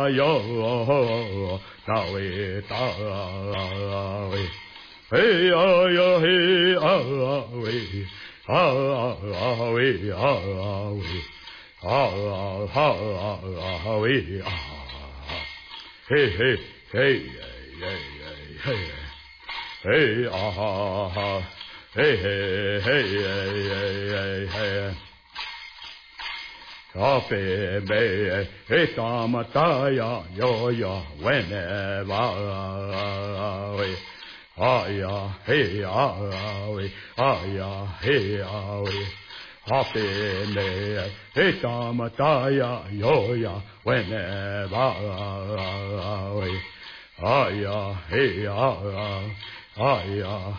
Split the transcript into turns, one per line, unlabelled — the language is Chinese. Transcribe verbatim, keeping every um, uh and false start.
哟，大卫大卫，嘿呀呀嘿啊喂啊喂啊喂啊啊喂啊，嘿嘿嘿嘿嘿嘿啊嘿嘿嘿嘿嘿。阿贝贝，嘿达玛达呀哟呀，喂呢哇喂，啊呀嘿呀喂，啊呀嘿呀喂，阿贝贝，嘿达玛达呀哟呀，喂呢哇喂，啊呀嘿呀，啊呀